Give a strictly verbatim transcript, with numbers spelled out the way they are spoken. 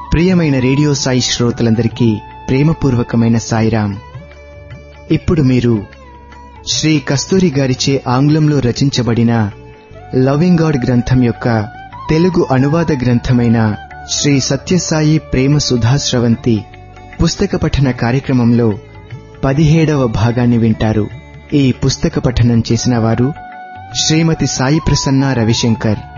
ప్రియమైన రేడియో సాయి శ్రోతలందరికీ ప్రేమపూర్వకమైన సాయిరాం. ఇప్పుడు మీరు శ్రీ కస్తూరి గారిచే ఆంగ్లంలో రచించబడిన లవింగ్ గాడ్ గ్రంథం యొక్క తెలుగు అనువాద గ్రంథమైన శ్రీ సత్యసాయి ప్రేమ సుధాస్రవంతి పుస్తక పఠన కార్యక్రమంలో పదిహేడవ భాగాన్ని వింటారు. ఈ పుస్తక పఠనం చేసిన వారు శ్రీమతి సాయి ప్రసన్న రవిశంకర్.